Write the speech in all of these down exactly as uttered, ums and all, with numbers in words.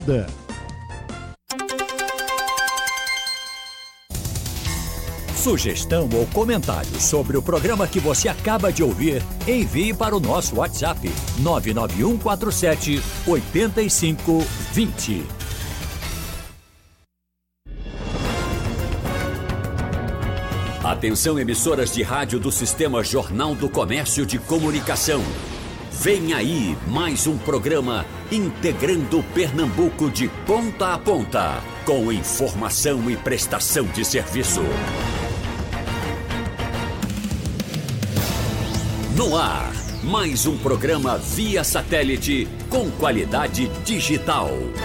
Sugestão ou comentário sobre o programa que você acaba de ouvir, envie para o nosso WhatsApp nove nove um quatro sete oito cinco dois zero. Atenção, emissoras de rádio do Sistema Jornal do Comércio de Comunicação. Vem aí mais um programa integrando Pernambuco de ponta a ponta, com informação e prestação de serviço. No ar, mais um programa via satélite com qualidade digital.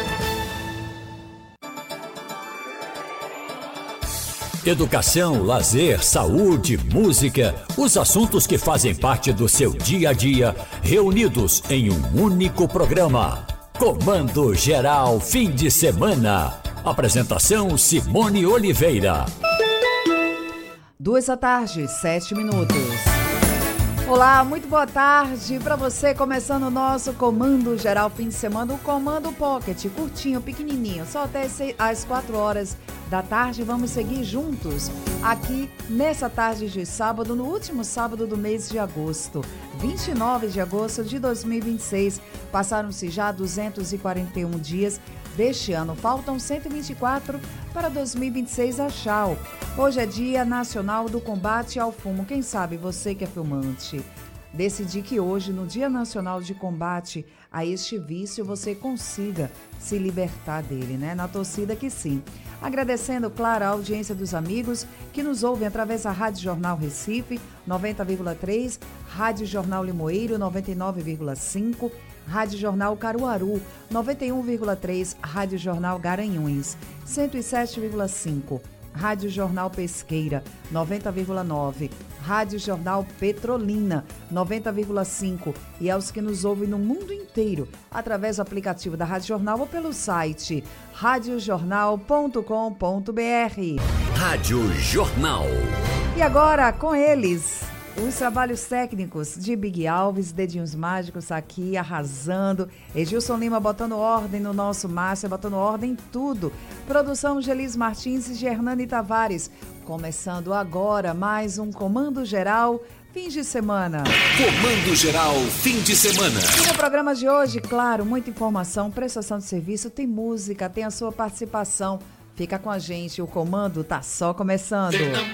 Educação, lazer, saúde, música, os assuntos que fazem parte do seu dia a dia, reunidos em um único programa. Comando Geral Fim de Semana. Apresentação Simone Oliveira. Duas da tarde, sete minutos. Olá, muito boa tarde para você, começando o nosso Comando Geral Fim de Semana, o Comando Pocket, curtinho, pequenininho, só até às quatro horas da tarde. Vamos seguir juntos aqui nessa tarde de sábado, no último sábado do mês de agosto, vinte e nove de agosto de dois mil e vinte e seis. Passaram-se já duzentos e quarenta e um dias deste ano, faltam cento e vinte e quatro para dois mil e vinte e seis a tchau. Hoje é Dia Nacional do Combate ao Fumo. Quem sabe você que é filmante, decidi que hoje, no Dia Nacional de Combate a este vício, você consiga se libertar dele, né? Na torcida que sim. Agradecendo, claro, a audiência dos amigos que nos ouvem através da Rádio Jornal Recife, noventa vírgula três, Rádio Jornal Limoeiro, noventa e nove vírgula cinco, Rádio Jornal Caruaru, noventa e um vírgula três, Rádio Jornal Garanhuns, cento e sete vírgula cinco, Rádio Jornal Pesqueira, noventa vírgula nove, Rádio Jornal Petrolina, noventa vírgula cinco, e aos que nos ouvem no mundo inteiro, através do aplicativo da Rádio Jornal ou pelo site rádio jornal ponto com ponto b r. Rádio Jornal. E agora, com eles, os trabalhos técnicos de Big Alves, Dedinhos Mágicos aqui arrasando. Edilson Lima botando ordem no nosso Márcio, botando ordem em tudo. Produção Gelis Martins e Gernani Tavares. Começando agora mais um Comando Geral Fim de Semana. Comando Geral Fim de Semana. E no programa de hoje, claro, muita informação, prestação de serviço, tem música, tem a sua participação. Fica com a gente, o comando tá só começando.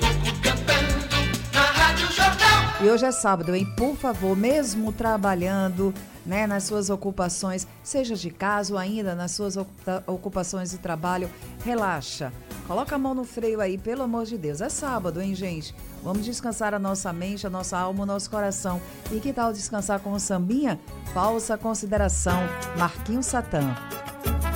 E hoje é sábado, hein? Por favor, mesmo trabalhando, né, nas suas ocupações, seja de casa ou ainda nas suas ocupações de trabalho, relaxa. Coloca a mão no freio aí, pelo amor de Deus. É sábado, hein, gente? Vamos descansar a nossa mente, a nossa alma, o nosso coração. E que tal descansar com o sambinha? Falsa Consideração, Marquinhos Satã.